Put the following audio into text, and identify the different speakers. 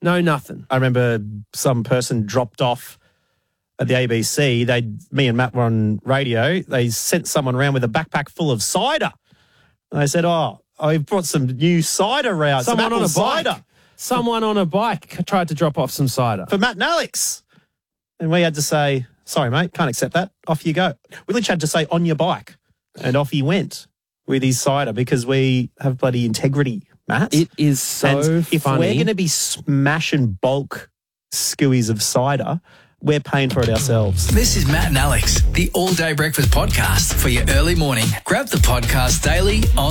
Speaker 1: No, nothing.
Speaker 2: I remember some person dropped off at the ABC. Me and Matt were on radio. They sent someone around with a backpack full of cider. And they said, I've brought some new cider around.
Speaker 1: Someone
Speaker 2: some
Speaker 1: on a
Speaker 2: cider.
Speaker 1: bike. Someone on a bike tried to drop off some cider.
Speaker 2: For Matt and Alex. And we had to say, sorry, mate, can't accept that. Off you go. We literally had to say, on your bike. And off he went with his cider because we have bloody integrity, Matt.
Speaker 1: It is so
Speaker 2: and if
Speaker 1: funny.
Speaker 2: we're going to be smashing bulk skewies of cider, we're paying for it ourselves.
Speaker 3: This is Matt and Alex, the All Day Breakfast Podcast for your early morning. Grab the podcast daily on